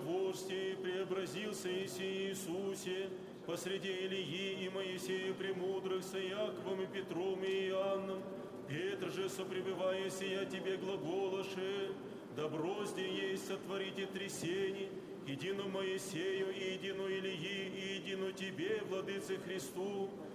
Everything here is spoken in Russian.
вождь, преобразился Иси Иисусе, посреди Илии и Моисея премудрых, с Иаковом и Петром и Иоанном. Петр же, сопребывая сия тебе глаголаше, добро зде есть сотворите трясений, едину Моисею и едину Илии, и едину тебе, Владыце Христу,